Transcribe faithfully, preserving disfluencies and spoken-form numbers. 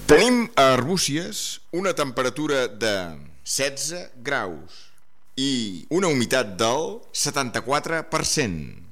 Tenim a Arbúcies una temperatura de setze graus i una humitat del setanta-quatre per cent.